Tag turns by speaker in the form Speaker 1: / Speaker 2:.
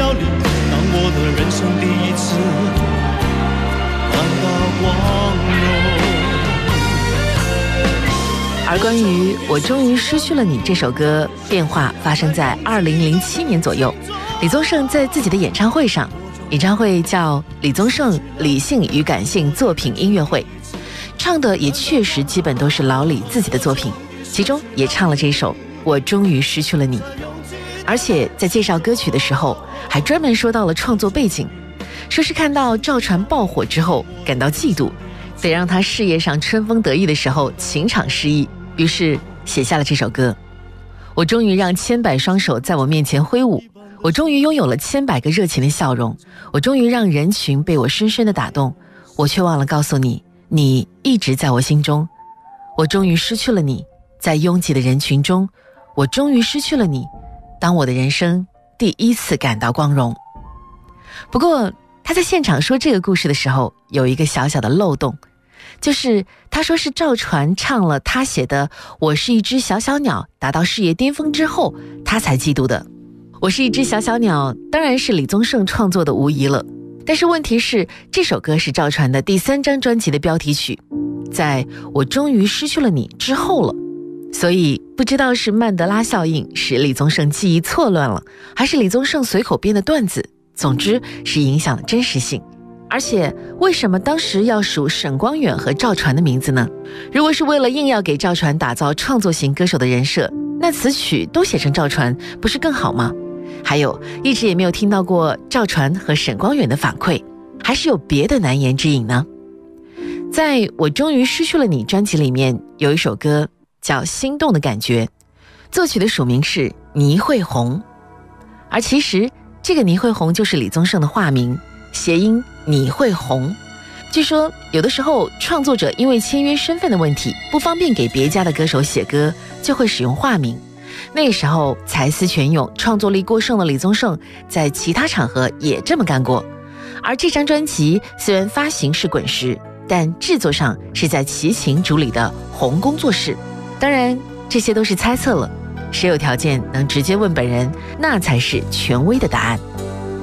Speaker 1: 了你，当我的人生第一次感到光荣。
Speaker 2: 而关于我终于失去了你这首歌，变化发生在2007年左右。李宗盛在自己的演唱会上，演唱会叫李宗盛理性与感性作品音乐会，唱的也确实基本都是老李自己的作品，其中也唱了这首我终于失去了你。而且在介绍歌曲的时候还专门说到了创作背景，说是看到赵传爆火之后感到嫉妒，得让他事业上春风得意的时候情场失意，于是写下了这首歌。我终于让千百双手在我面前挥舞，我终于拥有了千百个热情的笑容，我终于让人群被我深深的打动，我却忘了告诉你，你一直在我心中。我终于失去了你，在拥挤的人群中，我终于失去了你，当我的人生第一次感到光荣。不过他在现场说这个故事的时候有一个小小的漏洞，就是他说是赵传唱了他写的我是一只小小鸟达到事业巅峰之后他才嫉妒的。我是一只小小鸟当然是李宗盛创作的无疑了，但是问题是这首歌是赵传的第3张专辑的标题曲，在我终于失去了你之后了，所以不知道是曼德拉效应使李宗盛记忆错乱了，还是李宗盛随口编的段子，总之是影响了真实性。而且为什么当时要数沈光远和赵传的名字呢？如果是为了硬要给赵传打造创作型歌手的人设，那词曲都写成赵传不是更好吗？还有一直也没有听到过赵传和沈光远的反馈，还是有别的难言之隐呢？在我终于失去了你专辑里面有一首歌叫心动的感觉，作曲的署名是倪慧红，而其实这个倪慧红就是李宗盛的化名，谐音倪慧红。据说有的时候创作者因为签约身份的问题不方便给别家的歌手写歌，就会使用化名。那时候才思泉涌创作力过剩的李宗盛在其他场合也这么干过。而这张专辑虽然发行是滚石，但制作上是在齐秦主理的红工作室。当然这些都是猜测了，谁有条件能直接问本人，那才是权威的答案。